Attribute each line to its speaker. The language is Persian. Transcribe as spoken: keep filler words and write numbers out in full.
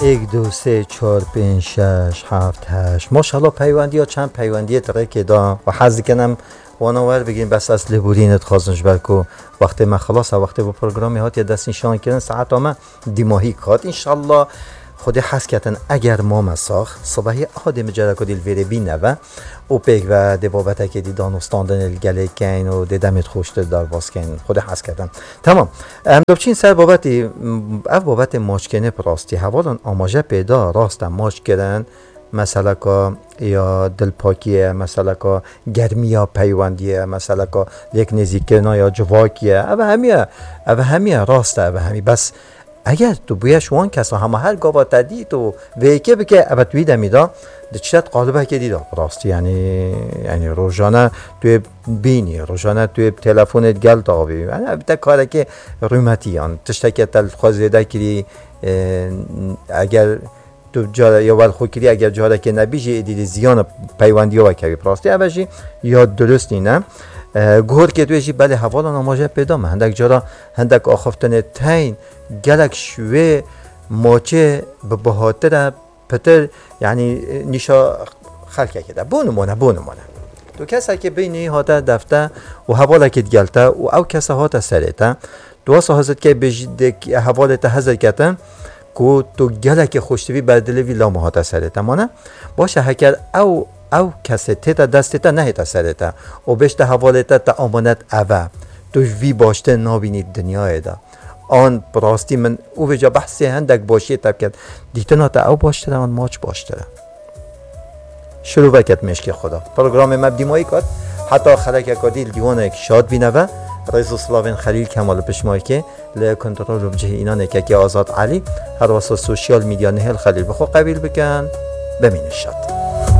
Speaker 1: یک دو سه چهار پنج شش هفت هشت ماشاءالله پیوندی ها چند پیوندی ترک دا و حضی کنم واناور بگیم بس اصل بورینت خواستنش برکو وقتی من خلاص وقتی با پروگرامی هات یا دست نشان کردن ساعت همه دیماهی کات انشالله خودی حس کردن اگر ما مساخ صبحی آدم جرکو دیل ویره بینه و او پیک و دی بابت که دی دانستاندن الگله کن و دی دمت خوشت دار باز کن خودی حس کردن تمام ام دوبچین سر بابتی اف بابت ماچ کنه پراستی حوالان آماجه پیدا راست ماچ کردن مثلا که یا دلپاکیه مثلا که گرمیا پیوندیه مثلا که یک نزیکنا یا جواکیه او همیه او همیه راسته او همی بس اگر تو بیاش وان کسا همه هر گاوا تدی تو ویکه بکه او توی دمیدا دچت قالبه که دیدا راستی یعنی یعنی روزانه توی بینی روزانه توی تلفنت گل داوی یعنی البته کاری که رومتیان تشتکی تل خوازیده کری اگر تو جا یا ول خوکری اگر جاده که نبیجی دیدی زیان پیوندی ها وکوی پراستی اوشی یا درست نینه گور که تویشی بله حوالا نماجه پیدا من هندک جارا هندک آخفتن تین گلک شوه ماچه به بهاتر پتر یعنی نیشا خلقه کده بونمونه بونمونه تو کسی که بینی هاته دفته و حوالا که گلته و او کسی هاته سریته تو واسه حضرت که بجید حوالت حضر کتن کو تو گلک خوشتوی بردلی وی لامه هاته سریته مانه باشه هکر او او کسی تیتا دستیتا نهیتا سریتا و بشت حوالتا تا آمانت اوه تو وی باشته نابینید دنیای دا آن براستی من او وجا بحثی هندک باشی تب کرد دیتنا تا او باشته دا آن ماچ باشته دا شروع وکت مشکی خدا پروگرام مبدی مایی کد حتی خلق کدیل دیوانه یک شاد بینوه رئیس اسلاوین خلیل کمال پشمایی که لی کنترول بجه اینانه که که آزاد علی هر واسه سوشیال میدیا نهل خلیل بخو قبیل بکن بمین شد